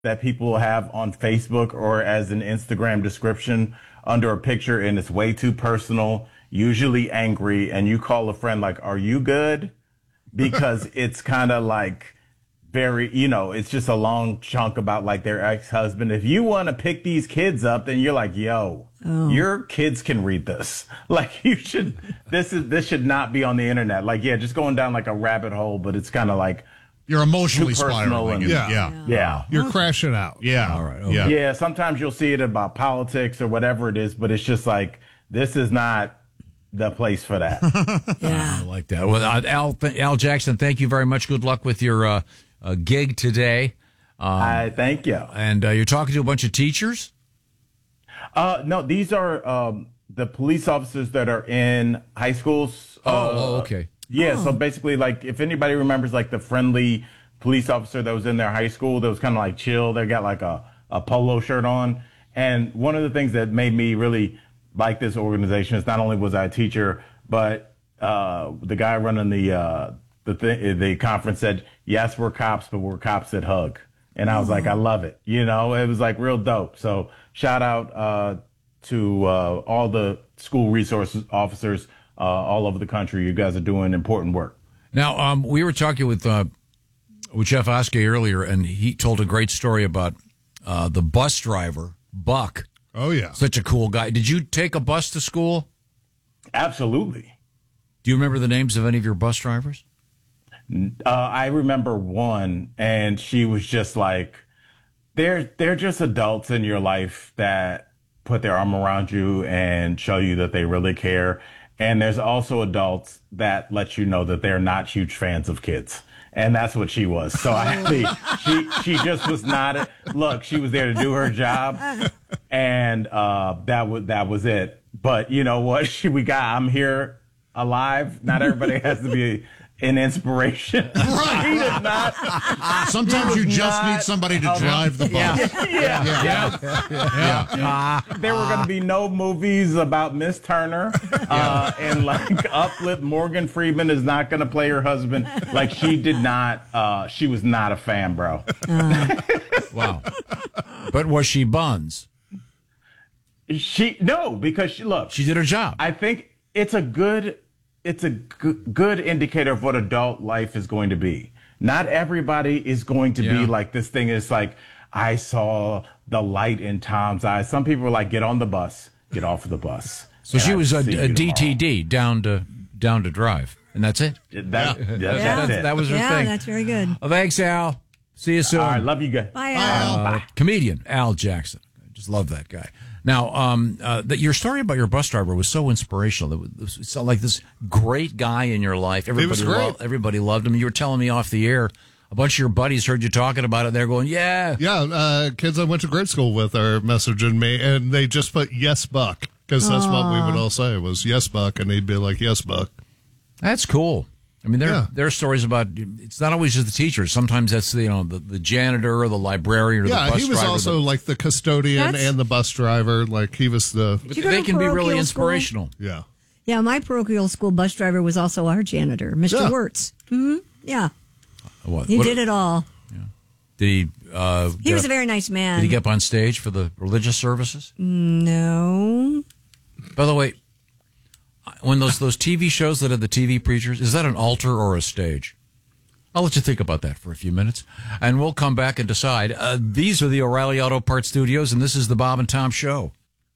that people have on Facebook or as an Instagram description under a picture, and it's way too personal, usually angry, and you call a friend like, "Are you good?" Because it's kind of like very, it's just a long chunk about like their ex-husband. If you want to pick these kids up, then you're like, yo, your kids can read this. Like this should not be on the internet. Like, yeah, just going down like a rabbit hole, but it's kind of like you're emotionally spiraling. Yeah. You're crashing out. Yeah. All right. Okay. Yeah. Sometimes you'll see it about politics or whatever it is, but it's just like, this is not the place for that. I like that. Well, Al Jackson, thank you very much. Good luck with your gig today. I thank you. And you're talking to a bunch of teachers? No, these are the police officers that are in high schools. Okay. Yeah, so basically, like, if anybody remembers, like, the friendly police officer that was in their high school that was kind of, like, chill, they got, like, a polo shirt on. And one of the things that made me really like this organization is not only was I a teacher, but the guy running the conference said, yes, we're cops, but we're cops that hug. And I was like, I love it. It was, like, real dope. So shout out to all the school resource officers all over the country. You guys are doing important work. Now, we were talking with Jeff Oskey earlier, and he told a great story about the bus driver, Buck. Oh, yeah. Such a cool guy. Did you take a bus to school? Absolutely. Do you remember the names of any of your bus drivers? I remember one, and she was just like, they're just adults in your life that put their arm around you and show you that they really care. And there's also adults that let you know that they're not huge fans of kids. And that's what she was. So she just was not, look, she was there to do her job. And that was it. But you know what? I'm here alive. Not everybody has to be an inspiration. Right. He did not. Sometimes you just need somebody to drive the bus. There were going to be no movies about Miss Turner, and like uplift. Morgan Freeman is not going to play her husband. Like she did not. She was not a fan, bro. Wow. But was she buns? Because she did her job. I think it's a good indicator of what adult life is going to be. Not everybody is going to be like this thing is like, I saw the light in Tom's eyes. Some people are like, get on the bus, get off of the bus. So she was a DTD, down to drive. And that's it. That's it. That was her thing. Yeah, that's very good. Well, thanks, Al. See you soon. All right, love you guys. Bye, Al. Comedian Al Jackson. I just love that guy. Now, your story about your bus driver was so inspirational. It was like this great guy in your life. Everybody loved him. You were telling me off the air, a bunch of your buddies heard you talking about it. They're going, yeah. Yeah, kids I went to grade school with are messaging me, and they just put, yes, Buck, because that's what we would all say was, yes, Buck, and he'd be like, yes, Buck. That's cool. I mean, there are stories about, it's not always just the teachers. Sometimes that's the janitor or the librarian or the bus driver. Yeah, he was also like the custodian and the bus driver. Like he was they can be really inspirational. School? Yeah. Yeah, my parochial school bus driver was also our janitor, Mr. Wirtz. Mm-hmm. Yeah. He did it all. Yeah. Did he? He was a very nice man. Did he get up on stage for the religious services? No. By the way, when those TV shows that have the TV preachers, is that an altar or a stage? I'll let you think about that for a few minutes, and we'll come back and decide. These are the O'Reilly Auto Parts Studios, and this is the Bob and Tom Show.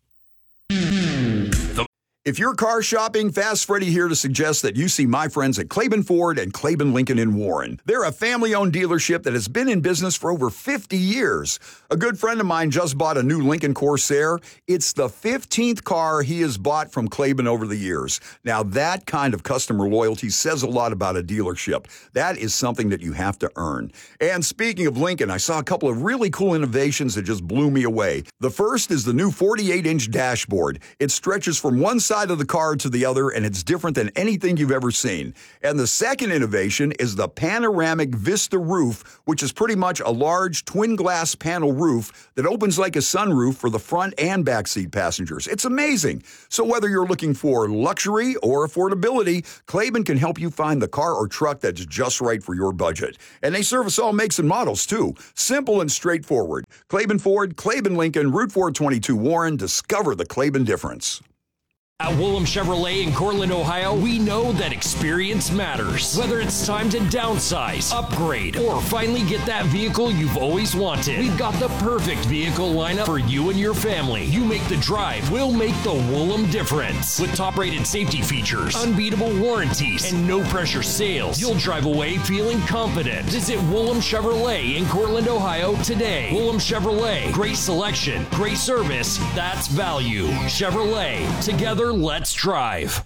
If you're car shopping, Fast Freddy here to suggest that you see my friends at Claiborne Ford and Claiborne Lincoln in Warren. They're a family-owned dealership that has been in business for over 50 years. A good friend of mine just bought a new Lincoln Corsair. It's the 15th car he has bought from Claiborne over the years. Now, that kind of customer loyalty says a lot about a dealership. That is something that you have to earn. And speaking of Lincoln, I saw a couple of really cool innovations that just blew me away. The first is the new 48-inch dashboard. It stretches from one side side of the car to the other, and it's different than anything you've ever seen. And the second innovation is the Panoramic Vista roof, which is pretty much a large twin glass panel roof that opens like a sunroof for the front and back seat passengers. It's amazing. So whether you're looking for luxury or affordability, Klaben can help you find the car or truck that's just right for your budget. And they service all makes and models, too. Simple and straightforward. Klaben Ford, Klaben Lincoln, Route 422 Warren. Discover the Klaben difference. At Woolham Chevrolet in Cortland, Ohio, we know that experience matters. Whether it's time to downsize, upgrade, or finally get that vehicle you've always wanted, we've got the perfect vehicle lineup for you and your family. You make the drive, we'll make the Woolham difference. With top-rated safety features, unbeatable warranties, and no-pressure sales, you'll drive away feeling confident. Visit Woolham Chevrolet in Cortland, Ohio today. Woolham Chevrolet, great selection, great service, that's value. Chevrolet, together, let's drive.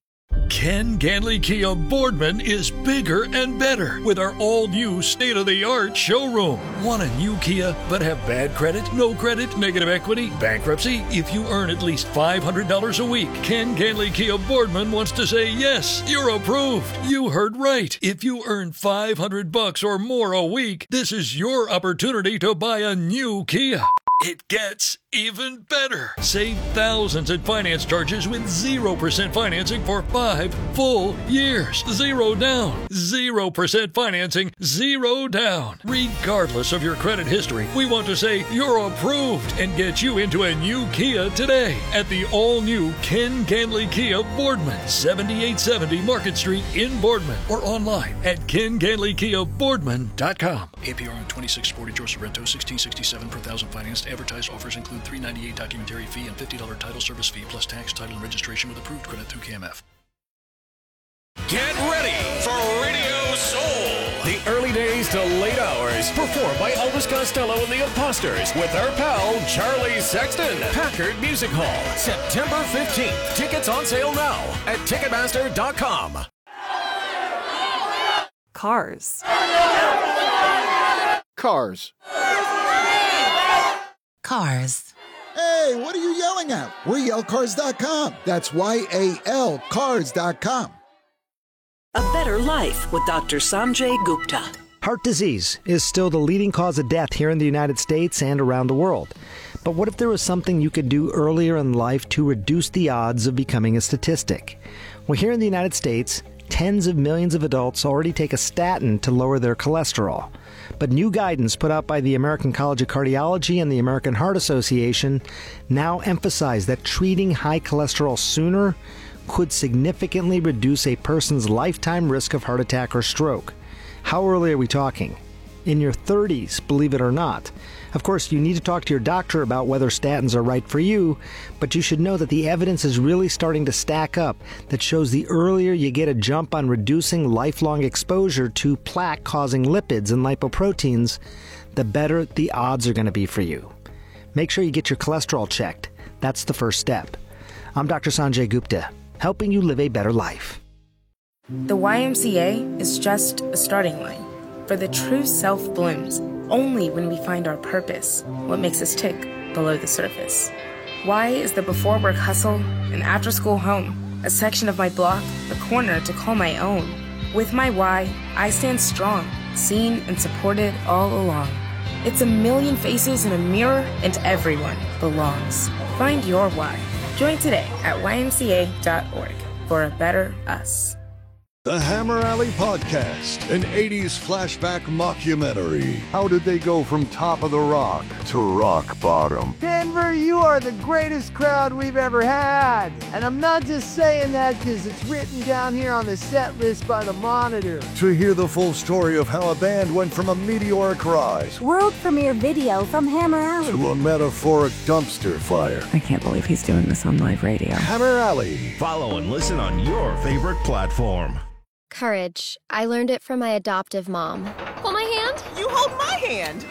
Ken Ganley Kia Boardman is bigger and better with our all-new state-of-the-art showroom. Want a new Kia but have bad credit, no credit, negative equity, bankruptcy? If you earn at least $500 a week, Ken Ganley Kia Boardman wants to say yes, you're approved. You heard right. If you earn $500 or more a week, this is your opportunity to buy a new Kia. It gets even better. Save thousands in finance charges with 0% financing for 5 full years. Zero down. 0% financing. Zero down. Regardless of your credit history, we want to say you're approved and get you into a new Kia today at the all-new Ken Ganley Kia Boardman, 7870 Market Street in Boardman, or online at kenganleykiaboardman.com. APR on 2640 George Sorrento, $1667 per thousand financed. Advertised offers include $398 documentary fee and $50 title service fee plus tax, title, and registration with approved credit through KMF. Get ready for Radio Soul. The early days to late hours, performed by Elvis Costello and the Imposters with our pal Charlie Sexton. Packard Music Hall, September 15th. Tickets on sale now at Ticketmaster.com. Cars. Cars. Cars. Hey, what are you yelling at? We're yellcars.com. That's YAL cars.com. A better life with Dr. Sanjay Gupta. Heart disease is still the leading cause of death here in the United States and around the world. But what if there was something you could do earlier in life to reduce the odds of becoming a statistic? Well, here in the United States, tens of millions of adults already take a statin to lower their cholesterol. But new guidance put out by the American College of Cardiology and the American Heart Association now emphasize that treating high cholesterol sooner could significantly reduce a person's lifetime risk of heart attack or stroke. How early are we talking? In your 30s, believe it or not. Of course, you need to talk to your doctor about whether statins are right for you, but you should know that the evidence is really starting to stack up that shows the earlier you get a jump on reducing lifelong exposure to plaque-causing lipids and lipoproteins, the better the odds are going to be for you. Make sure you get your cholesterol checked. That's the first step. I'm Dr. Sanjay Gupta, helping you live a better life. The YMCA is just a starting line, for the true self blooms only when we find our purpose, what makes us tick below the surface. Y is the before work hustle, an after school home, a section of my block, a corner to call my own. With my Y, I stand strong, seen and supported all along. It's a million faces in a mirror, and everyone belongs. Find your why. Join today at ymca.org for a better us. The Hammer Alley Podcast, an 80s flashback mockumentary. How did they go from top of the rock to rock bottom? Denver, you are the greatest crowd we've ever had. And I'm not just saying that because it's written down here on the set list by the Monitor. To hear the full story of how a band went from a meteoric rise, world premiere video from Hammer Alley, to a metaphoric dumpster fire. I can't believe he's doing this on live radio. Hammer Alley. Follow and listen on your favorite platform. Courage. I learned it from my adoptive mom. Hold my hand. You hold my hand.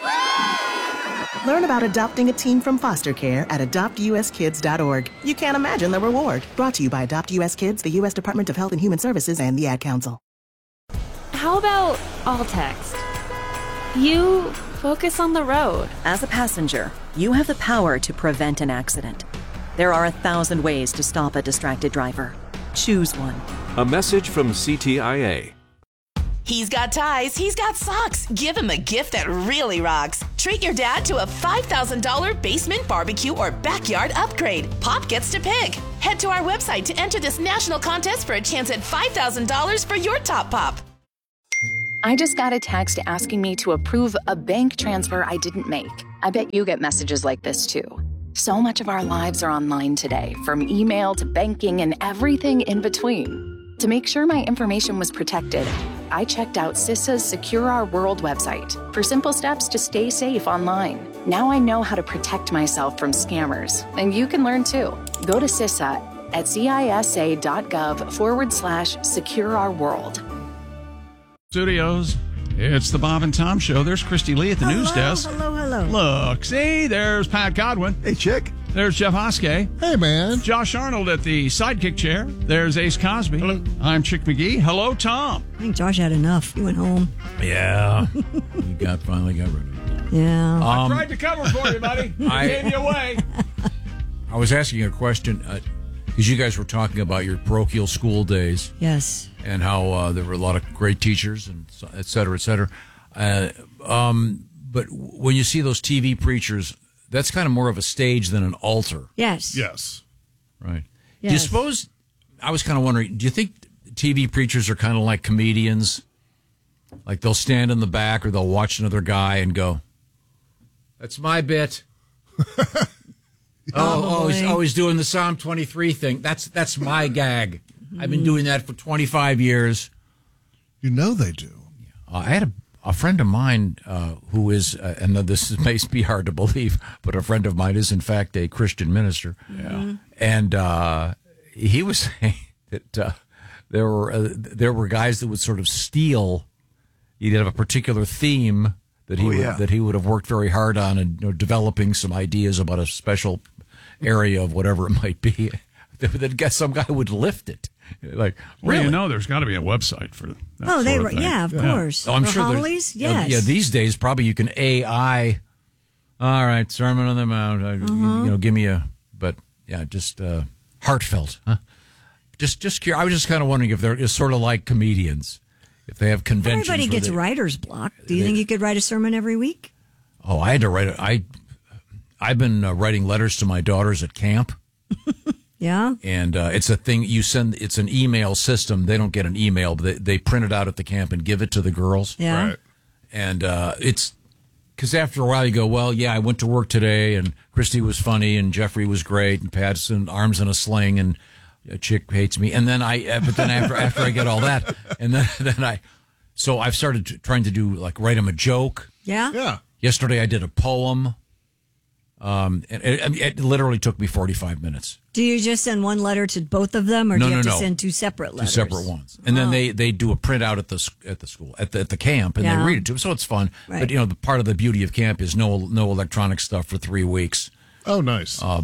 Learn about adopting a teen from foster care at adoptuskids.org. You can't imagine the reward. Brought to you by Adopt US Kids, the U.S. Department of Health and Human Services, and the Ad Council. How about all text? You focus on the road. As a passenger, you have the power to prevent an accident. There are 1,000 ways to stop a distracted driver. Choose one. A message from CTIA. He's got ties, he's got socks. Give him a gift that really rocks. Treat your dad to a $5,000 basement barbecue or backyard upgrade. Pop gets to pick. Head to our website to enter this national contest for a chance at $5,000 for your top pop. I just got a text asking me to approve a bank transfer I didn't make. I bet you get messages like this too. So much of our lives are online today, from email to banking and everything in between. To make sure my information was protected, I checked out CISA's Secure Our World website for simple steps to stay safe online. Now I know how to protect myself from scammers, and you can learn too. Go to CISA at cisa.gov/Secure Our World. Studios. It's the Bob and Tom Show. There's Christy Lee at the news desk. Hello. Look, see, there's Pat Godwin. Hey, chick. There's Jeff Hoskey. Hey, man. Josh Arnold at the sidekick chair. There's Ace Cosby. Hello. I'm Chick McGee. Hello, Tom. I think Josh had enough. He went home. Yeah. You finally got rid of it. Yeah. I tried to cover for you, buddy. I gave you away. I was asking a question because you guys were talking about your parochial school days. Yes. And how there were a lot of great teachers and et cetera, et cetera. But when you see those TV preachers, that's kind of more of a stage than an altar. Yes. Yes. Right. Yes. Do you suppose, I was kind of wondering, do you think TV preachers are kind of like comedians? Like they'll stand in the back or they'll watch another guy and go, that's my bit. He's doing the Psalm 23 thing. That's my gag. I've been doing that for 25 years. You know they do. I had a friend of mine who is, and this may be hard to believe, but a friend of mine is in fact a Christian minister. Yeah. And he was saying that there were guys that would sort of steal. He'd have a particular theme that he would have worked very hard on, and developing some ideas about a special area of whatever it might be. That some guy would lift it. Like, really? Well, there's got to be a website for that. Oh, of course. Oh, I'm for sure homilies? Yes. Yeah, these days probably you can AI. All right, Sermon on the Mount. Give me but yeah, just heartfelt. Huh? Just curious. I was just kind of wondering if they're sort of like comedians, if they have conventions. Everybody gets writer's block. Do you think you could write a sermon every week? Oh, I had to write it. I've been writing letters to my daughters at camp. Yeah. And it's a thing you send. It's an email system. They don't get an email, but they print it out at the camp and give it to the girls. Yeah. Right. And it's because after a while you go, well, yeah, I went to work today, and Christy was funny, and Jeffrey was great, and Pat's in arms in a sling, and a chick hates me. And then after I get all that, and then so I've started trying to do write them a joke. Yeah. Yeah. Yesterday I did a poem. And it literally took me 45 minutes. Do you just send one letter to both of them, or do you have to send two separate letters? Two separate ones, and then they do a printout at the school at the camp, and they read it to them, so it's fun. Right. But the part of the beauty of camp is no electronic stuff for 3 weeks. Oh, nice. I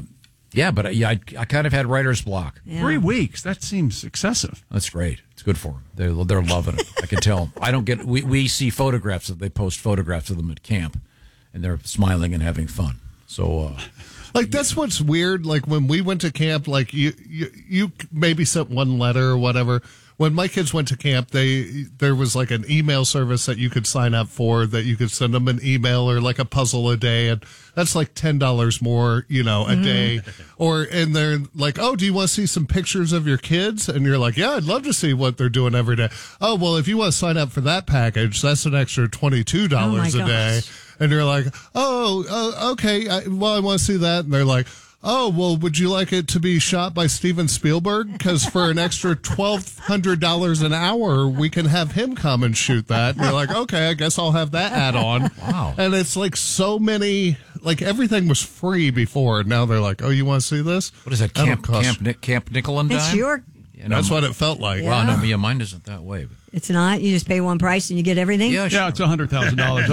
kind of had writer's block. Yeah. 3 weeks. That seems excessive. That's great. It's good for them. They're loving it. I can tell. I don't get. We see photographs that they post photographs of them at camp, and they're smiling and having fun. So, that's what's weird. Like when we went to camp, you maybe sent one letter or whatever. When my kids went to camp, there was an email service that you could sign up for, that you could send them an email or a puzzle a day, and that's $10 more, a day. And they're like, oh, do you want to see some pictures of your kids? And you're like, yeah, I'd love to see what they're doing every day. Oh, well, if you want to sign up for that package, that's an extra $22 a day. And you're like, oh, okay. I want to see that. And they're like, oh, well, would you like it to be shot by Steven Spielberg? Because for an extra $1,200 an hour, we can have him come and shoot that. And you're like, okay, I guess I'll have that add-on. Wow. And it's so many, everything was free before. And now they're like, oh, you want to see this? What is that, Camp Nickel and Dime? It's your... That's what it felt like. Yeah. Well, no, mine isn't that way. But. It's not? You just pay one price and you get everything? Yeah, sure. It's $100,000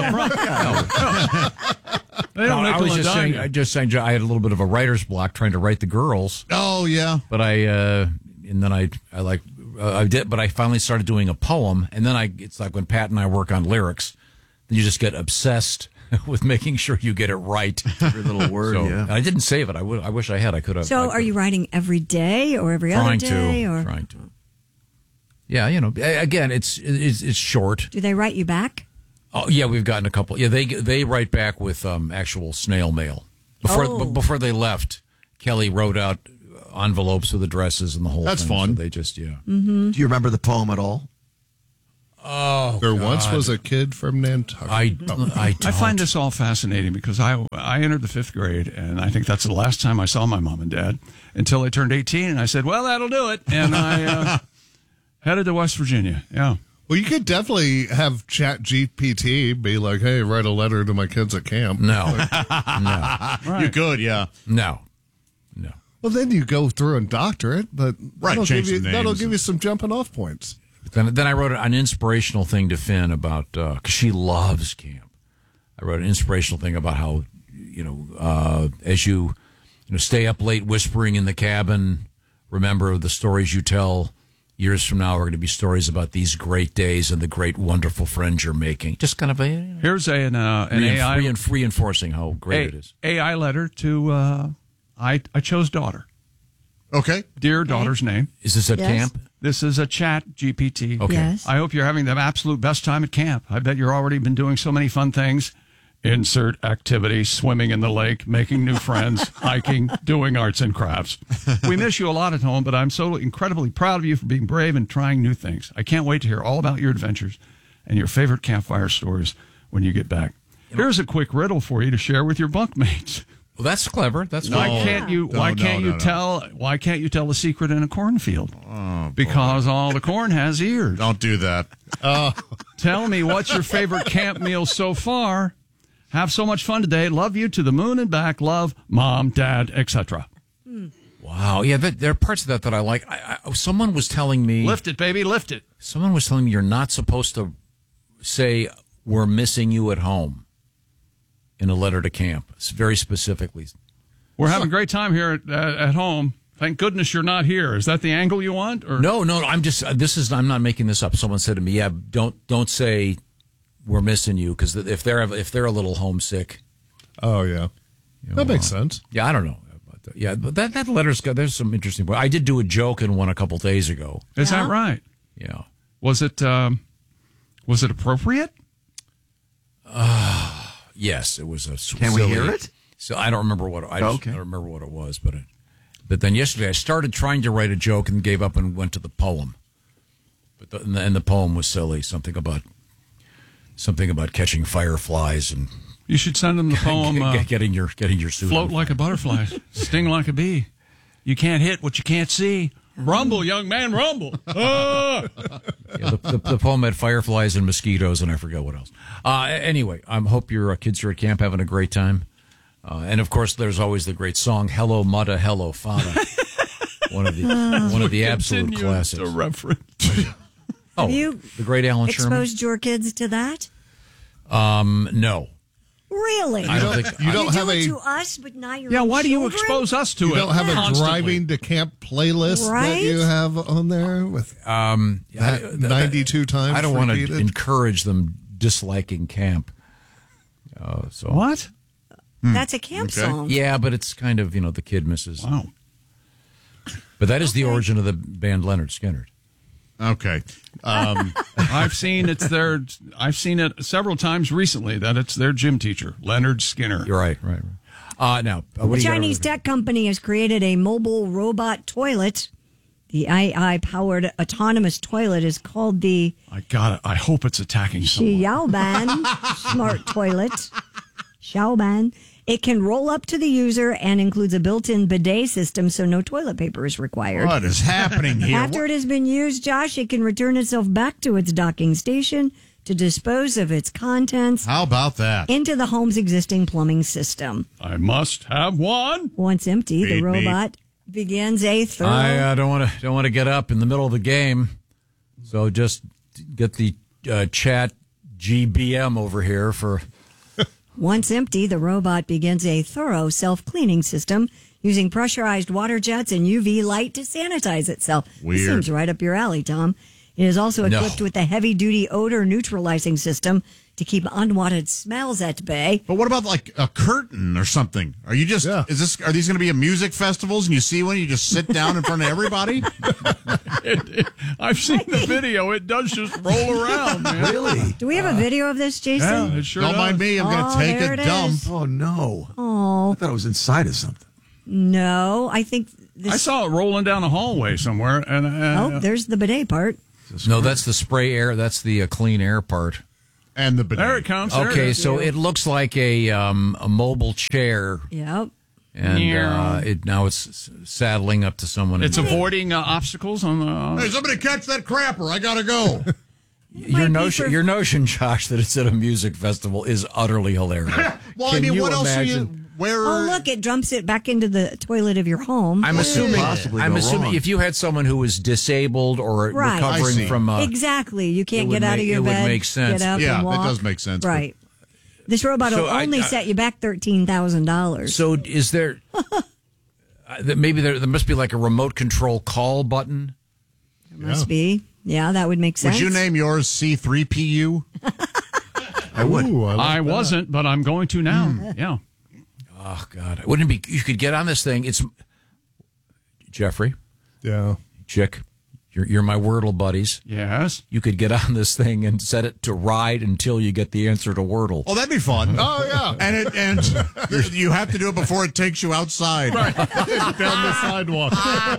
up front. I was just saying, I had a little bit of a writer's block trying to write the girls. Oh, yeah. But I did, but I finally started doing a poem, and then it's like when Pat and I work on lyrics, then you just get obsessed with making sure you get it right. Every little word, yeah. I didn't save it. I wish I had. I could have. So are you writing every day or every other day? Trying to. Yeah, again, it's short. Do they write you back? Oh, yeah, we've gotten a couple. Yeah, they write back with actual snail mail. Before they left, Kelly wrote out envelopes with addresses and the whole thing. That's fun. So they just, Mm-hmm. Do you remember the poem at all? Oh, there once was a kid from Nantucket. I find this all fascinating because I entered the 5th grade, and I think that's the last time I saw my mom and dad until I turned 18, and I said, well, that'll do it. And I headed to West Virginia. Yeah. Well, you could definitely have ChatGPT be like, hey, write a letter to my kids at camp. No. Right. You could, yeah. No. Well, then you go through and doctor it, but that'll that'll give you some jumping off points. Then I wrote an inspirational thing to Finn about, because she loves camp. I wrote an inspirational thing about how, as you stay up late whispering in the cabin, remember the stories you tell. Years from now are going to be stories about these great days and the great, wonderful friends you're making. Just kind of here's an AI reinforcing how great it is. AI letter to I chose daughter. Okay, dear daughter's name. Is this at camp? This is a Chat GPT. Okay. Yes. I hope you're having the absolute best time at camp. I bet you're already been doing so many fun things. Insert activity, swimming in the lake, making new friends, hiking, doing arts and crafts. We miss you a lot at home, but I'm so incredibly proud of you for being brave and trying new things. I can't wait to hear all about your adventures and your favorite campfire stories when you get back. Here's a quick riddle for you to share with your bunkmates. Well, that's clever. That's why can't you tell the secret in a cornfield? Oh, because all the corn has ears. Don't do that. Tell me, what's your favorite camp meal so far? Have so much fun today. Love you to the moon and back. Love, Mom, Dad, etc. Wow. Yeah, there are parts of that I like. Someone was telling me... Lift it, baby, lift it. Someone was telling me you're not supposed to say, we're missing you at home in a letter to camp. It's very specifically. We're having a great time here at home. Thank goodness you're not here. Is that the angle you want? Or? No, I'm just... I'm not making this up. Someone said to me, yeah, don't say... we're missing you, because if they're a little homesick. Oh yeah, that makes sense. Yeah, I don't know. Yeah, but that letter's got, there's some interesting. I did do a joke in one a couple days ago. Is that right? Yeah. Was it appropriate? Yes, it was a. Can we hear it? So I don't remember what I don't remember what it was, but then yesterday I started trying to write a joke and gave up and went to the poem. But the poem was silly, something about catching fireflies, and you should send them the poem. Getting your suit. Float like a butterfly, sting like a bee. You can't hit what you can't see. Rumble, young man, rumble. Yeah, the poem had fireflies and mosquitoes, and I forgot what else. Anyway, I hope your kids are at camp having a great time. And of course, there's always the great song "Hello, Mudda, Hello, Fada." one of the absolute classics. A reference. Have you the great Alan Sherman exposed your kids to that? No. Really? I don't think you don't have it to us, but not your. Yeah, own why do you children? expose us to it? You don't have a constantly. driving to camp playlist that you have on there with 92 times. I don't want repeated? to encourage them disliking camp. So what? That's a camp song. Yeah, but it's kind of the kid misses. Wow. But that is the origin of the band Leonard Skinner. Okay. I've seen it several times recently that it's their gym teacher, Leonard Skinner. You're right. Now, the Chinese tech company has created a mobile robot toilet. The AI-powered autonomous toilet is called the... I hope it's attacking someone. Xiaoban smart toilet. Xiaoban. It can roll up to the user and includes a built-in bidet system, so no toilet paper is required. What is happening here? After it has been used, Josh, it can return itself back to its docking station to dispose of its contents. How about that? Into the home's existing plumbing system. I must have one. Once empty, the robot begins a thorough... I don't want to get up in the middle of the game, so just get the Chat GBM over here for... Once empty, the robot begins a thorough self-cleaning system using pressurized water jets and UV light to sanitize itself. Weird. This seems right up your alley, Tom. It is also equipped with a heavy-duty odor neutralizing system to keep unwanted smells at bay. But what about like a curtain or something? Are you just are these going to be a music festivals and you see one, you just sit down in front of everybody? I've seen the video. It does just roll around, man. Really? Do we have a video of this, Jason? Yeah, it sure Don't does. mind me. I'm going to take there a it dump. is. Oh, no. Oh. I thought it was inside of something. No, I think this. I saw it rolling down a hallway somewhere. And Oh, there's the bidet part. No, that's the spray air. That's the clean air part. And the bidet. There it comes. There Okay, it is. so it looks like a mobile chair. Yep. And now it's saddling up to someone. It's avoiding obstacles on the. Hey, somebody catch that crapper. I got to go. Your notion, Josh, that it's at a music festival is utterly hilarious. Well, Can I mean, you what else are imagine? you... Where? Oh, look, it dumps it back into the toilet of your home. I'm assuming wrong? if you had someone who was disabled or Right. recovering from exactly. You can't it would get out of make- your it would bed. make sense. Get up Yeah, and walk. that does make sense. Right. This robot will only set you back $13,000. So is there maybe there must be like a remote control call button? There must be. Yeah, that would make sense. Would you name yours C3PU? I would. Ooh, I wasn't, but I'm going to now. Yeah. Oh God, wouldn't it be? You could get on this thing. It's Jeffrey. Yeah. Chick. You're my Wordle buddies. Yes. You could get on this thing and set it to ride until you get the answer to Wordle. Oh, that'd be fun. Oh, yeah. And you have to do it before it takes you outside. Down the sidewalk.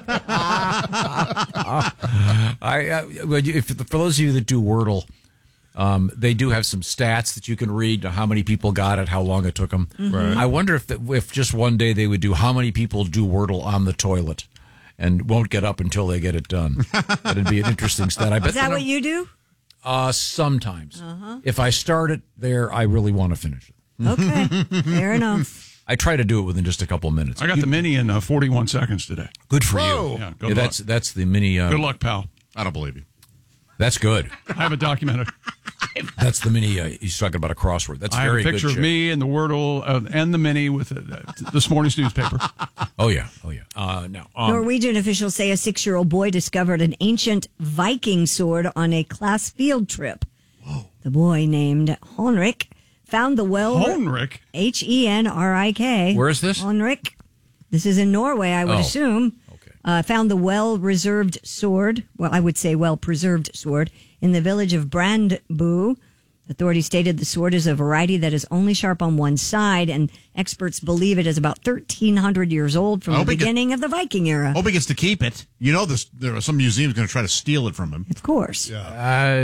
For those of you that do Wordle, they do have some stats that you can read, how many people got it, how long it took them. Right. I wonder if just one day they would do how many people do Wordle on the toilet and won't get up until they get it done. That'd be an interesting stat. I bet Is that what you do? Sometimes. If I start it there, I really want to finish it. Okay. Fair enough. I try to do it within just a couple of minutes. I got the mini in 41 seconds today. Good for Whoa. you. Yeah, good luck. That's the mini. Good luck, pal. I don't believe you. That's good. I have it documented. That's the mini. He's talking about a crossword. That's I have very a good. picture of Chick. me and the Wordle and the mini with this morning's newspaper. Oh yeah. No. Norwegian officials say a 6-year-old boy discovered an ancient Viking sword on a class field trip. Whoa. The boy, named Henrik, found the well. Henrik? Henrik. Where is this? Henrik. This is in Norway, I would assume. Okay. Found the well-reserved sword. Well, I would say well-preserved sword in the village of Brandbu. Authorities stated the sword is a variety that is only sharp on one side, and experts believe it is about 1,300 years old from the beginning of the Viking era. Hope he gets to keep it. You know, there are some museums going to try to steal it from him. Of course. Yeah.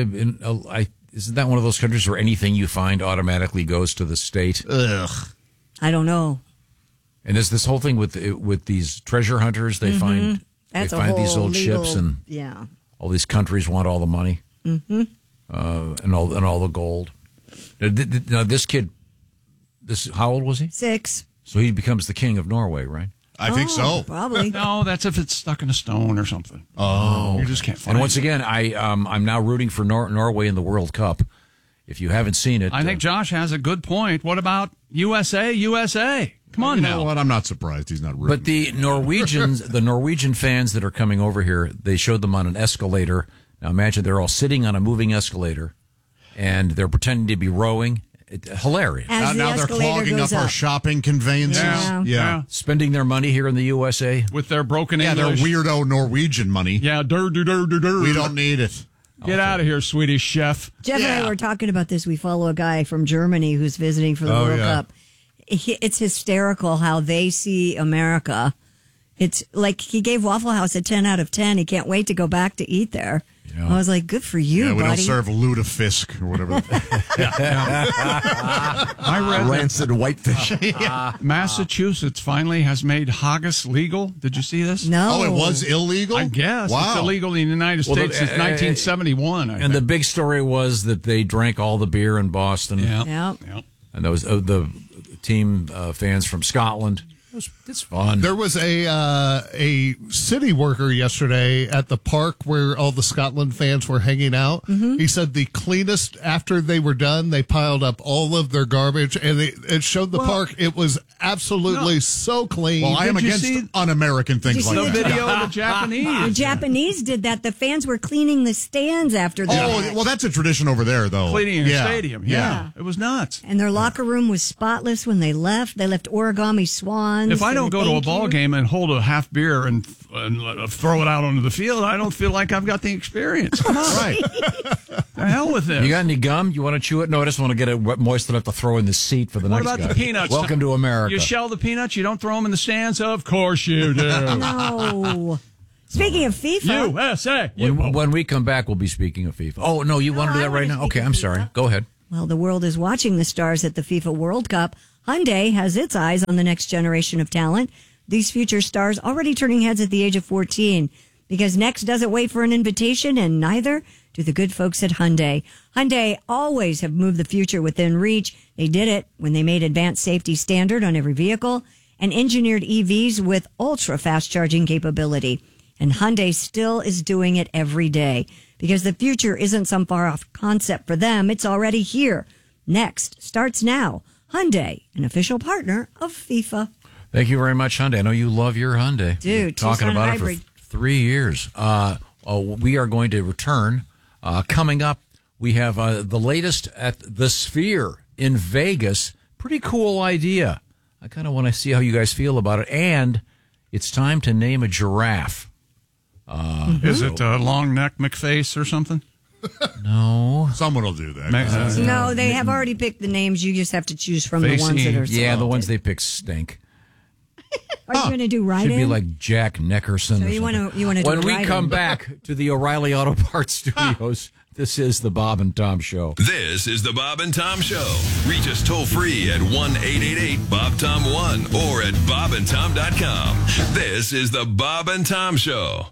Isn't that one of those countries where anything you find automatically goes to the state? Ugh. I don't know. And there's this whole thing with these treasure hunters. They find That's they a find whole these old legal, ships, and yeah. all these countries want all the money, and all the gold. Now this kid, how old was he? 6. So he becomes the king of Norway, right? I think so. Probably. No, that's if it's stuck in a stone or something. Oh, you just can't find And it. once again, I'm now rooting for Norway in the World Cup. If you haven't seen it, I think Josh has a good point. What about USA? Come on now. You know what? I'm not surprised he's not rooting. But the Norwegian fans that are coming over here, they showed them on an escalator. Now imagine they're all sitting on a moving escalator, and they're pretending to be rowing. Hilarious. Now they're clogging up our shopping conveyances. Yeah. Spending their money here in the USA. With their broken their English. weirdo Norwegian money. Yeah, We don't need it. Get out of here, Swedish chef. Jeff and I were talking about this. We follow a guy from Germany who's visiting for the World Cup. It's hysterical how they see America. It's like he gave Waffle House a 10 out of 10. He can't wait to go back to eat there. Yeah. I was like, good for you, we buddy. don't serve lutefisk or whatever. I read rancid whitefish. Massachusetts finally has made haggis legal. Did you see this? No. Oh, it was illegal? I guess. Wow. It's illegal in the United States since 1971. I And the think. big story was that they drank all the beer in Boston. Yeah. Yeah. Yeah. And those the team fans from Scotland. It's fun. There was a city worker yesterday at the park where all the Scotland fans were hanging out. Mm-hmm. He said the cleanest after they were done, they piled up all of their garbage, and it showed the park. It was absolutely so clean. Well, I am against un-American things like the that. video of the Japanese? The Japanese did that. The fans were cleaning the stands after the match. Well, that's a tradition over there, though. Cleaning a stadium. Yeah. It was nuts. And their locker room was spotless when they left. They left origami swans. If I don't go to a thank ball you. game and hold a half beer and throw it out onto the field, I don't feel like I've got the experience. Come on. Right. The hell with this. You got any gum? You want to chew it? No, I just want to get it moist enough to throw in the seat for the What next about guy. the peanuts? Welcome to America. You shell the peanuts? You don't throw them in the stands? Of course you do. No. Speaking of FIFA. USA. When we come back, we'll be speaking of FIFA. Oh, no, you want to do that right now? Okay, I'm sorry. Go ahead. Well, the world is watching the stars at the FIFA World Cup. Hyundai has its eyes on the next generation of talent. These future stars already turning heads at the age of 14 because Next doesn't wait for an invitation, and neither do the good folks at Hyundai. Hyundai always have moved the future within reach. They did it when they made advanced safety standard on every vehicle and engineered EVs with ultra-fast charging capability. And Hyundai still is doing it every day because the future isn't some far-off concept for them. It's already here. Next starts now. Hyundai, an official partner of FIFA. Thank you very much, Hyundai. I know you love your Hyundai. Dude, talking Tucson about hybrid. it for 3 years. We are going to return. Coming up, we have the latest at the Sphere in Vegas. Pretty cool idea. I kind of want to see how you guys feel about it. And it's time to name a giraffe. Is it Long Neck McFace or something? No. Someone will do that. No, they have already picked the names. You just have to choose from the ones that are selected. Yeah, the ones they pick stink. Are you going to do right Should be like Jack Nickerson. So or you want something. to do When we write-in. come back to the O'Reilly Auto Parts Studios, this is the Bob and Tom Show. This is the Bob and Tom Show. Reach us toll free at 1-888-BOB-TOM-1 or at bobandtom.com. This is the Bob and Tom Show.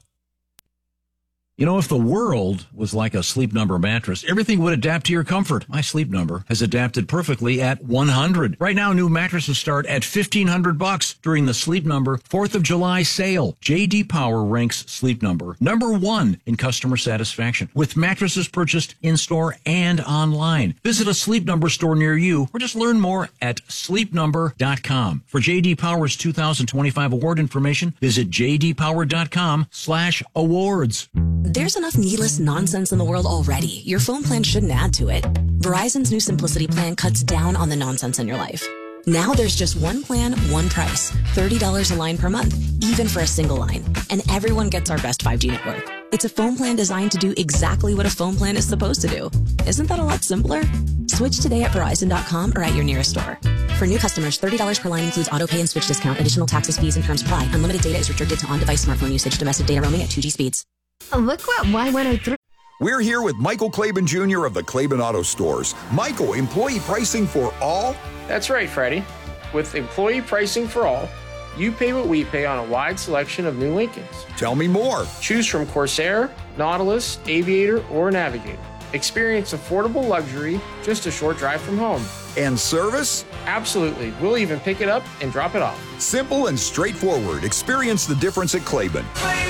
You know, if the world was like a Sleep Number mattress, everything would adapt to your comfort. My Sleep Number has adapted perfectly at 100. Right now, new mattresses start at $1,500 during the Sleep Number 4th of July sale. J.D. Power ranks Sleep Number #1 in customer satisfaction with mattresses purchased in-store and online. Visit a Sleep Number store near you or just learn more at sleepnumber.com. For J.D. Power's 2025 award information, visit jdpower.com/awards. There's enough needless nonsense in the world already. Your phone plan shouldn't add to it. Verizon's new Simplicity plan cuts down on the nonsense in your life. Now there's just one plan, one price. $30 a line per month, even for a single line. And everyone gets our best 5G network. It's a phone plan designed to do exactly what a phone plan is supposed to do. Isn't that a lot simpler? Switch today at Verizon.com or at your nearest store. For new customers, $30 per line includes auto pay and switch discount. Additional taxes, fees, and terms apply. Unlimited data is restricted to on-device smartphone usage. Domestic data roaming at 2G speeds. Look what Y103. We're here with Michael Claiborne Jr. of the Claiborne Auto Stores. Michael, employee pricing for all? That's right, Freddie. With employee pricing for all, you pay what we pay on a wide selection of new Lincolns. Tell me more. Choose from Corsair, Nautilus, Aviator, or Navigator. Experience affordable luxury just a short drive from home. And service? Absolutely. We'll even pick it up and drop it off. Simple and straightforward. Experience the difference at Claiborne.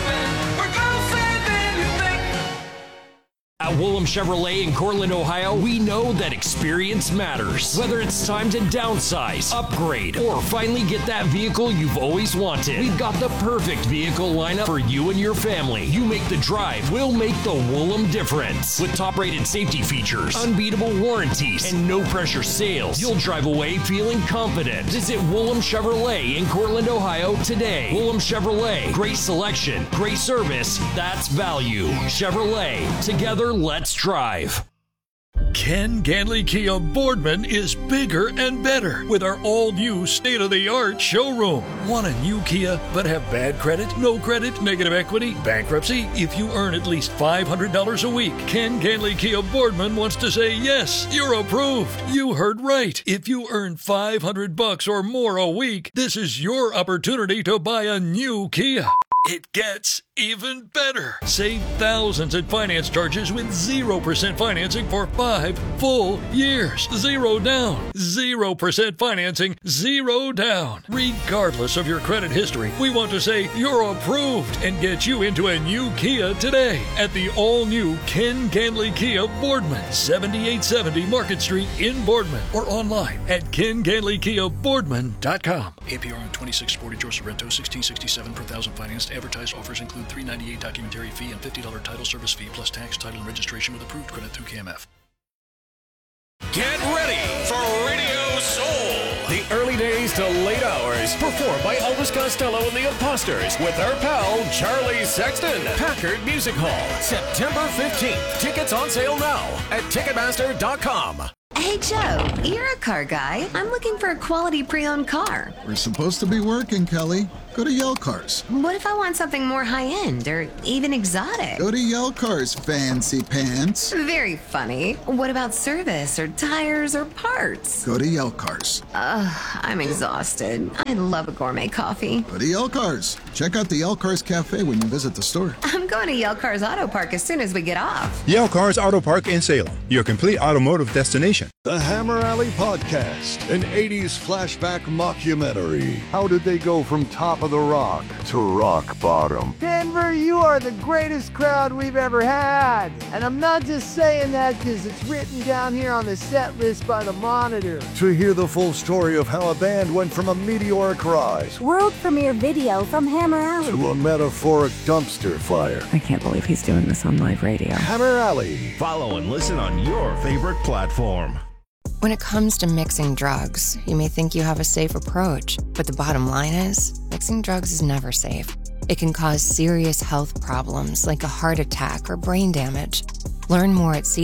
At Woolham Chevrolet in Cortland, Ohio, we know that experience matters. Whether it's time to downsize, upgrade, or finally get that vehicle you've always wanted, we've got the perfect vehicle lineup for you and your family. You make the drive, we'll make the Woolham difference. With top-rated safety features, unbeatable warranties, and no-pressure sales, you'll drive away feeling confident. Visit Woolham Chevrolet in Cortland, Ohio today. Woolham Chevrolet, great selection, great service, that's value. Chevrolet, together let's drive. Ken Ganley Kia Boardman is bigger and better with our all-new state-of-the-art showroom. Want a new Kia but have bad credit, no credit, negative equity, bankruptcy? If you earn at least $500 a week, Ken Ganley Kia Boardman wants to say yes, you're approved. You heard right. If you earn $500 or more a week, this is your opportunity to buy a new Kia. It gets even better. Save thousands in finance charges with 0% financing for 5 full years. Zero down. 0% financing. Zero down. Regardless of your credit history, we want to say you're approved and get you into a new Kia today at the all-new Ken Ganley Kia Boardman, 7870 Market Street in Boardman, or online at KenGanleyKiaBoardman.com. APR on 26 Sportage or Sorrento, $1,667 per thousand financed. Advertised offers include $398 documentary fee and $50 title service fee plus tax, title, and registration with approved credit through KMF. Get ready for Radio Soul. The early days to late hours, performed by Elvis Costello and the Imposters with our pal Charlie Sexton. Packard Music Hall, September 15th. Tickets on sale now at Ticketmaster.com. Hey, Joe, you're a car guy. I'm looking for a quality pre-owned car. We're supposed to be working, Kelly. Go to Yell Cars. What if I want something more high-end or even exotic? Go to Yell Cars, fancy pants. Very funny. What about service or tires or parts? Go to Yell Cars. I'm exhausted. I love a gourmet coffee. Go to Yell Cars. Check out the Yell Cars Cafe when you visit the store. I'm going to Yell Cars Auto Park as soon as we get off. Yell Cars Auto Park in Salem, your complete automotive destination. The Hammer Alley Podcast, an 80s flashback mockumentary. How did they go from top of the rock to rock bottom? Denver, you are the greatest crowd we've ever had. And I'm not just saying that because it's written down here on the set list by the Monitor. To hear the full story of how a band went from a meteoric rise world premiere video from Hammer Alley to a metaphoric dumpster fire. I can't believe he's doing this on live radio. Hammer Alley. Follow and listen on your favorite platform. When it comes to mixing drugs, you may think you have a safe approach, but the bottom line is, mixing drugs is never safe. It can cause serious health problems like a heart attack or brain damage. Learn more at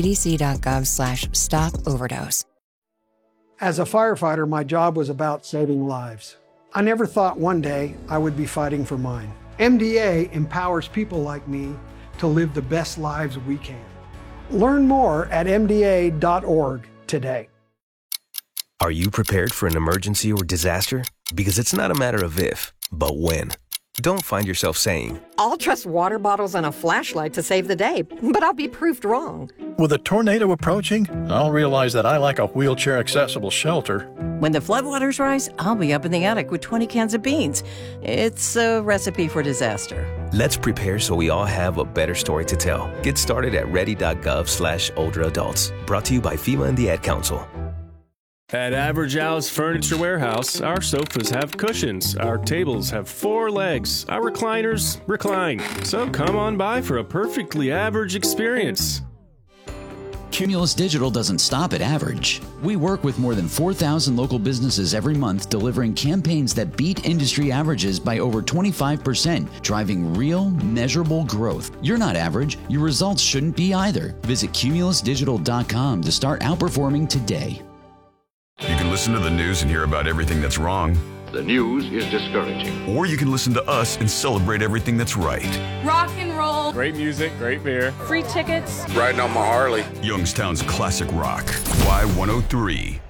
cdc.gov/stop-overdose. As a firefighter, my job was about saving lives. I never thought one day I would be fighting for mine. MDA empowers people like me to live the best lives we can. Learn more at mda.org today. Are you prepared for an emergency or disaster? Because it's not a matter of if, but when. Don't find yourself saying, I'll trust water bottles and a flashlight to save the day, but I'll be proved wrong. With a tornado approaching, I'll realize that I lack a wheelchair-accessible shelter. When the floodwaters rise, I'll be up in the attic with 20 cans of beans. It's a recipe for disaster. Let's prepare so we all have a better story to tell. Get started at ready.gov/older adults. Brought to you by FEMA and the Ad Council. At Average Al's Furniture Warehouse, our sofas have cushions, our tables have 4 legs, our recliners recline. So come on by for a perfectly average experience. Cumulus Digital doesn't stop at average. We work with more than 4,000 local businesses every month, delivering campaigns that beat industry averages by over 25%, driving real, measurable growth. You're not average. Your results shouldn't be either. Visit cumulusdigital.com to start outperforming today. You can listen to the news and hear about everything that's wrong. The news is discouraging. Or you can listen to us and celebrate everything that's right. Rock and roll. Great music, great beer. Free tickets. Riding on my Harley. Youngstown's classic rock. Y103.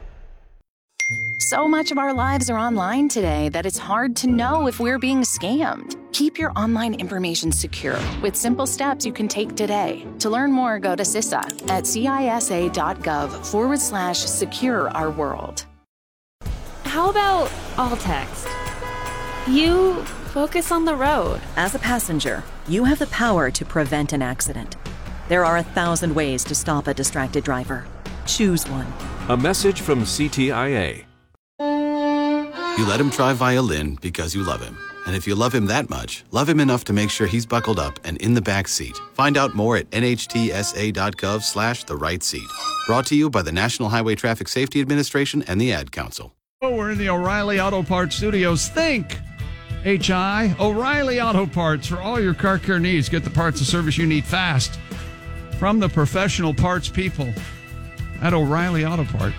So much of our lives are online today that it's hard to know if we're being scammed. Keep your online information secure with simple steps you can take today. To learn more, go to CISA at cisa.gov/secure our world. How about all text? You focus on the road. As a passenger, you have the power to prevent an accident. There are 1,000 ways to stop a distracted driver. Choose one. A message from CTIA. You let him try violin because you love him. And if you love him that much, love him enough to make sure he's buckled up and in the back seat. Find out more at nhtsa.gov/the-right-seat. Brought to you by the National Highway Traffic Safety Administration and the Ad Council. Oh, we're in the O'Reilly Auto Parts Studios. Think HI, O'Reilly Auto Parts for all your car care needs. Get the parts and service you need fast from the professional parts people at O'Reilly Auto Parts.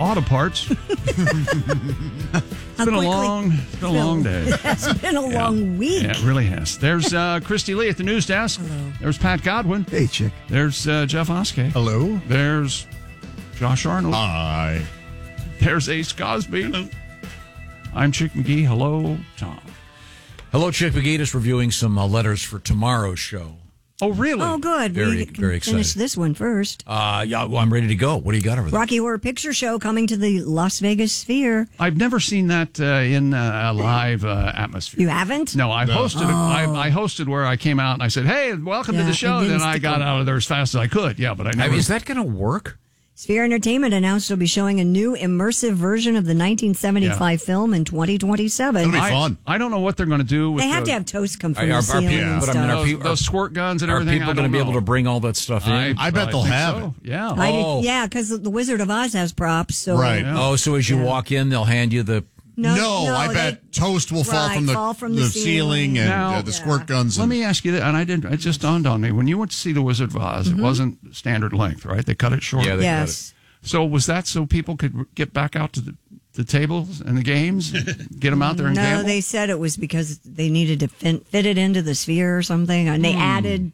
It's been a long day. It's been a long week. Yeah, it really has. There's Christy Lee at the news desk. Hello. There's Pat Godwin. Hey, chick. There's Jeff Oskey. Hello. There's Josh Arnold. Hi. There's Ace Cosby. Hello. I'm Chick McGee. Hello, Tom. Hello, Chick McGee, reviewing some letters for tomorrow's show. Oh, really? Oh, good. Very, we can very excited. finish this one first. Yeah, well, I'm ready to go. What do you got over there? Rocky Horror Picture Show coming to the Las Vegas Sphere. I've never seen that in a live atmosphere. You haven't? No, I hosted. I hosted where I came out and I said, "Hey, welcome to the show." Then I got out of there as fast as I could. Yeah, but I never. Is that going to work? Sphere Entertainment announced it'll be showing a new immersive version of the 1975 film in 2027. It'll be fun. I don't know what they're going to do. With they have to have toast come from the ceiling and but stuff. I mean, those squirt guns and everything. Are people going to be able to bring all that stuff in? I bet they'll have it. Yeah. Yeah, because the Wizard of Oz has props. So right. Oh, so as you walk in, they'll hand you the... No, I bet toast will fall from the ceiling and now, the squirt guns. Let me ask you that, and it just dawned on me. When you went to see The Wizard of Oz, it wasn't standard length, right? They cut it short. Yeah, they cut it. So was that so people could get back out to the tables and the games, get them out there and gamble? No, they said it was because they needed to fit it into the sphere or something, and they added,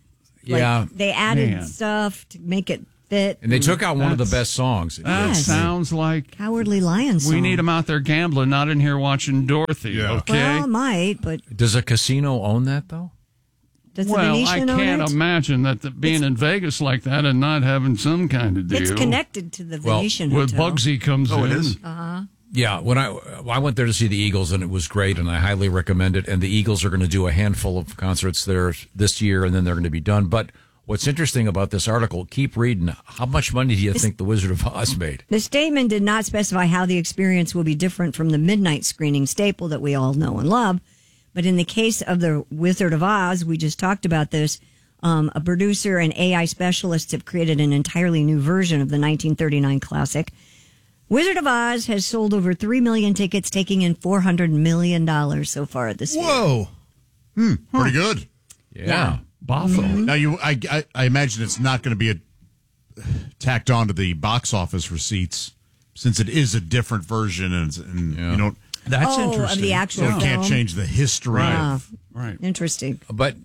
stuff to make it fit. And they took out one of the best songs. That sounds like Cowardly Lion song. We need them out there gambling, not in here watching Dorothy. Okay. Well, it might, but does a casino own that though? Does well, the Venetian I can't own it? imagine that being in Vegas like that and not having some kind of deal. It's connected to the Venetian When Hotel. Bugsy comes in. It is? Yeah, when I went there to see the Eagles, and it was great, and I highly recommend it. And the Eagles are going to do a handful of concerts there this year, and then they're going to be done. But what's interesting about this article, keep reading. How much money do you think The Wizard of Oz made? The statement did not specify how the experience will be different from the midnight screening staple that we all know and love. But in the case of The Wizard of Oz, we just talked about this, a producer and AI specialists have created an entirely new version of the 1939 classic. Wizard of Oz has sold over 3 million tickets, taking in $400 million so far at this year. Whoa. Pretty good. Yeah. Boffo. Now, I imagine it's not going to be tacked onto the box office receipts since it is a different version and you know. That's interesting. interesting. Of the actual so it can't film. change the history. Right. Interesting. But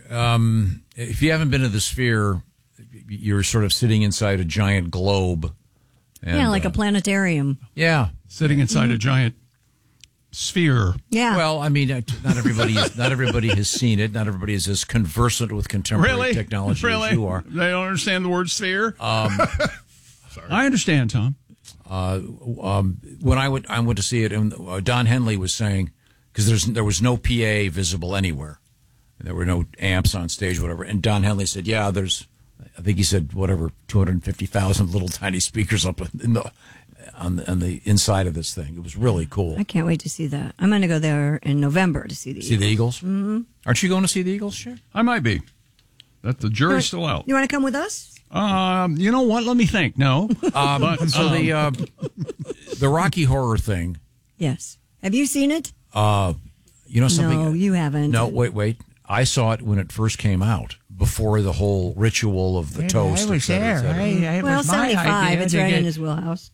if you haven't been to the Sphere, you're sort of sitting inside a giant globe. And, like a planetarium. Yeah. Sitting inside a giant sphere. Yeah. Well, I mean, not everybody has seen it. Not everybody is as conversant with contemporary technology as you are. They don't understand the word sphere? Sorry. I understand, Tom. When I went to see it, and Don Henley was saying, because there was no PA visible anywhere, and there were no amps on stage, whatever. And Don Henley said, "Yeah, there's, I think he said 250,000 little tiny speakers up on the inside of this thing. It was really cool. I can't wait to see that. I'm going to go there in November to see the Eagles. See the Eagles? Mm-hmm. Aren't you going to see the Eagles, Cher? I might be. The jury's still out. You want to come with us? You know what? Let me think. No. The Rocky Horror thing. Yes. Have you seen it? You know something? No, you haven't. No, wait. I saw it when it first came out, before the whole ritual of the toast. I was there. It well, was my 75. idea It's to right get- in his wheelhouse.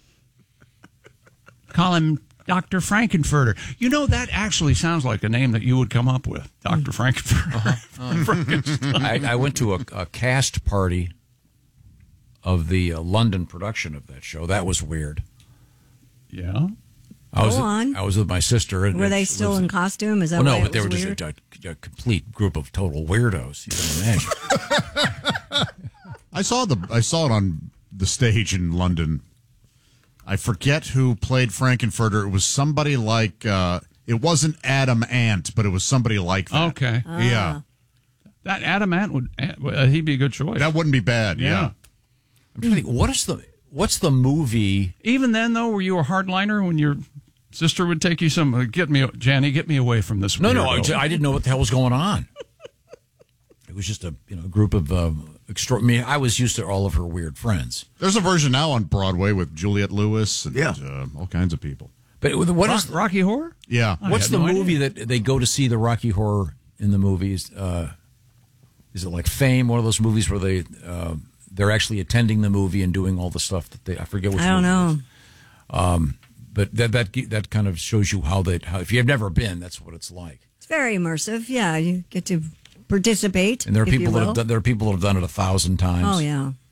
Call him Dr. Frankenfurter. You know, that actually sounds like a name that you would come up with. Dr. Frankenfurter. Frankenstein. I went to a cast party of the London production of that show. That was weird. Yeah. I on. was with my sister. And Were they still in costume? Is that well, why no, it but they were was just weird? a complete group of total weirdos. You can imagine. I saw it on the stage in London. I forget who played Frankenfurter. It was somebody like it wasn't Adam Ant, but it was somebody like that. Okay. Yeah. That Adam Ant he'd be a good choice. That wouldn't be bad. Yeah. I'm trying to think, what's the movie? Even then, though, were you a hardliner when your sister would take you Janny, get me away from this? No, weirdo. I didn't know what the hell was going on. It was just a group of extraordinary. I was used to all of her weird friends. There's a version now on Broadway with Juliette Lewis and all kinds of people. But what is Rocky Horror? Yeah. What's the movie that they go to see the Rocky Horror in the movies? Is it like Fame? One of those movies where they're actually attending the movie and doing all the stuff that I forget which. I don't know. But that kind of shows you how if you've never been, that's what it's like. It's very immersive. Yeah, you get to participate. And there are if you people that will. have done. There are people that have done it 1,000 times. Oh yeah.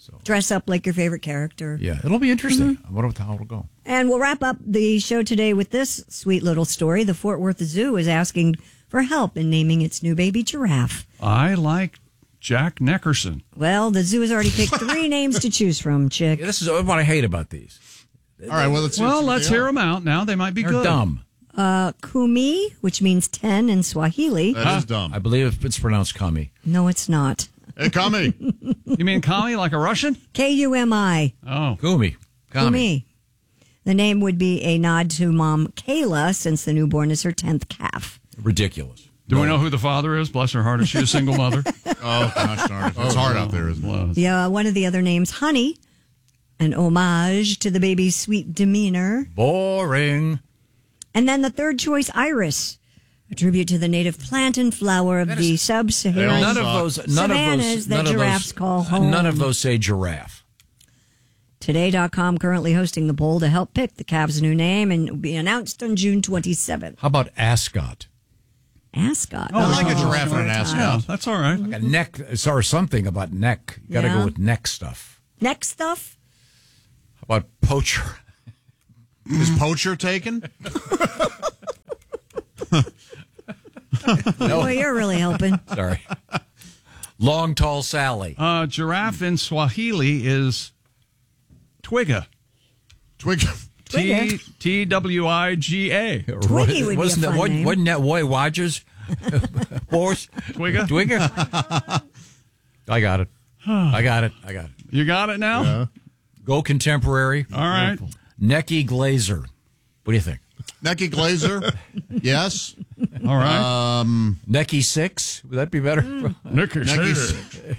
Dress up like your favorite character. Yeah, it'll be interesting. I wonder how it'll go. And we'll wrap up the show today with this sweet little story. The Fort Worth Zoo is asking for help in naming its new baby giraffe. I like Jack Nickerson. Well, the zoo has already picked 3 names to choose from, Chick. Yeah, this is what I hate about these. All right, well, let's hear them out now. They might be They're good. dumb. Kumi, which means 10 in Swahili. That is dumb. I believe it's pronounced Kami. No, it's not. Hey, Kami. You mean Kami like a Russian? Kumi. Oh. Kumi. Kumi. The name would be a nod to mom Kayla, since the newborn is her 10th calf. Ridiculous. Do we know who the father is? Bless her heart. Is she a single mother? Oh, gosh darn it. It's hard out there, isn't it? Yeah, one of the other names, Honey, an homage to the baby's sweet demeanor. Boring. And then the third choice, Iris, a tribute to the native plant and flower of the sub-Saharan savannas that giraffes call home. None of those say giraffe. Today.com currently hosting the poll to help pick the calf's new name, and it will be announced on June 27th. How about Ascot? Ascot. I like a giraffe and an ascot. Yeah, that's all right. Like a neck, or something about neck. You got to go with neck stuff. Neck stuff? How about poacher? Is poacher taken? No. Well, you're really helping. Sorry. Long, tall Sally. Giraffe in Swahili is Twiga. Twiga. Twiga. Twiggy would be a fun name. Wasn't that Roy Rogers? Horse? Twiga? Twiga? I got it. I got it. You got it now? Yeah. Go contemporary. All right. Necky Glazer. What do you think? Necky Glazer? Yes. All right. Necky 6? Would that be better? Necky 6.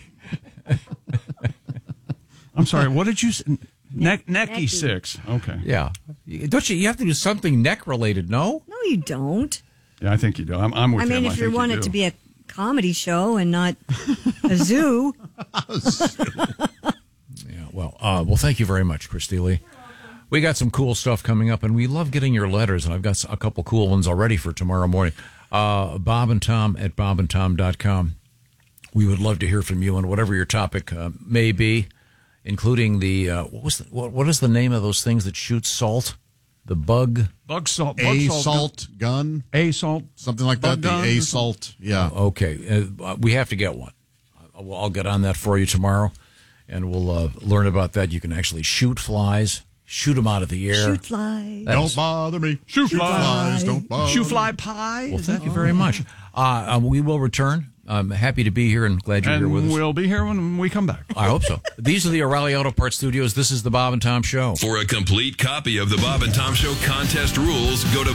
I'm sorry. What did you say? Necky 6. Okay. Yeah. Don't you have to do something neck related, no? No, you don't. Yeah, I think you do. I'm with you. I mean, if you want it to be a comedy show and not a zoo. Yeah, well, thank you very much, Christy Lee. We got some cool stuff coming up, and we love getting your letters, and I've got a couple cool ones already for tomorrow morning. Bob and Tom at bobandtom.com. We would love to hear from you on whatever your topic may be, including the what is the name of those things that shoot salt? The bug salt. Assault gun. Assault. Something like that. The assault. Yeah. Okay. We have to get one. I'll get on that for you tomorrow, and we'll learn about that. You can actually shoot flies. Shoot them out of the air. Shoot flies. Don't bother me. Shoot flies. Don't bother me. Shoot fly pie. Well, thank you very much. We will return. I'm happy to be here and glad you're here with us. We'll be here when we come back. I hope so. These are the O'Reilly Auto Parts Studios. This is the Bob and Tom Show. For a complete copy of the Bob and Tom Show contest rules, go to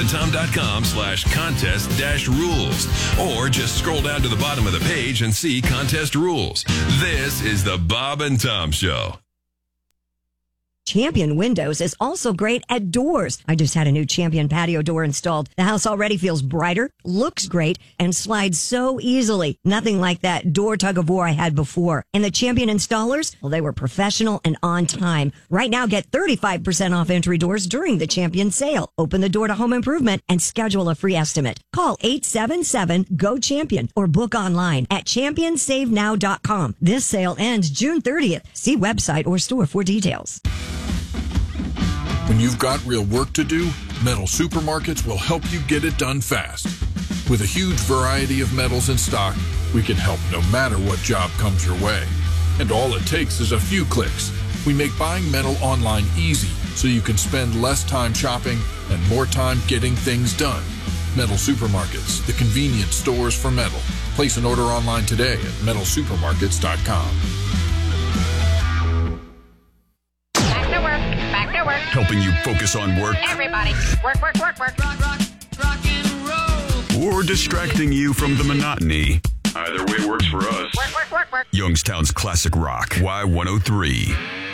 bobandtom.com/contest-rules. Or just scroll down to the bottom of the page and see contest rules. This is the Bob and Tom Show. Champion Windows is also great at doors. I just had a new Champion patio door installed. The house already feels brighter, looks great, and slides so easily. Nothing like that door tug of war I had before. And the Champion installers, well, they were professional and on time. Right now, get 35% off entry doors during the Champion sale. Open the door to home improvement and schedule a free estimate. Call 877-GO-CHAMPION or book online at championsavenow.com. This sale ends June 30th. See website or store for details. When you've got real work to do, Metal Supermarkets will help you get it done fast. With a huge variety of metals in stock, we can help no matter what job comes your way. And all it takes is a few clicks. We make buying metal online easy so you can spend less time shopping and more time getting things done. Metal Supermarkets, the convenient stores for metal. Place an order online today at metalsupermarkets.com. Back to work. Helping you focus on work. Everybody, work. Rock and roll. Or distracting you from the monotony. Either way works for us. Work. Youngstown's Classic Rock, Y103.